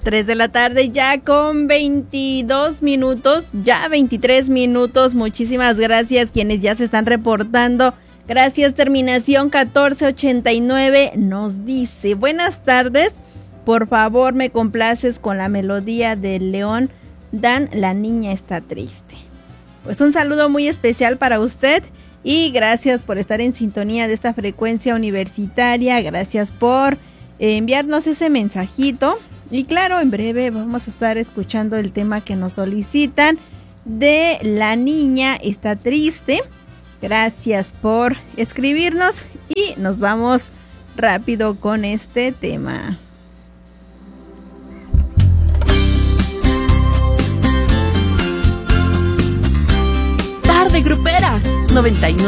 3 de la tarde ya con 22 minutos, ya 23 minutos. Muchísimas gracias quienes ya se están reportando. Gracias, terminación 1489 nos dice: buenas tardes, por favor me complaces con la melodía del León Dan, la niña está triste. Pues un saludo muy especial para usted y gracias por estar en sintonía de esta frecuencia universitaria. Gracias por enviarnos ese mensajito. Y claro, en breve vamos a estar escuchando el tema que nos solicitan de La niña está triste. Gracias por escribirnos y nos vamos rápido con este tema. Tarde grupera 99.